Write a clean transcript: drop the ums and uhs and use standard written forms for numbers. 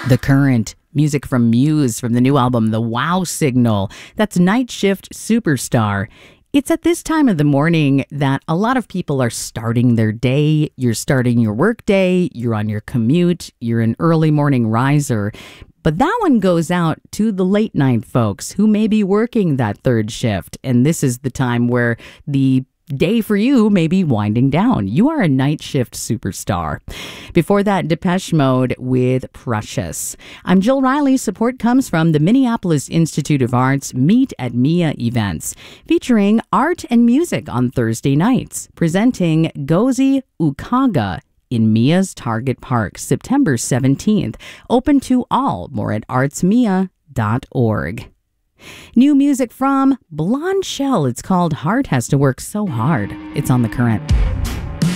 The Current, music from Muse from the new album The Wow Signal. That's Night Shift Superstar. It's at this time of the morning that a lot of people are starting their day. You're starting your work day, you're on your commute, you're an early morning riser. But that one goes out to the late night folks who may be working that third shift. And this is the time where the day for you may be winding down. You are a night shift superstar. Before that, Depeche Mode with Precious. I'm Jill Riley. Support comes from the Minneapolis Institute of Arts Meet at Mia events, featuring art and music on Thursday nights, presenting Gozi Ukaga in Mia's Target Park, September 17th. Open to all. More at artsmia.org. New music from Blonde Shell. It's called Heart Has to Work So Hard. It's on The Current.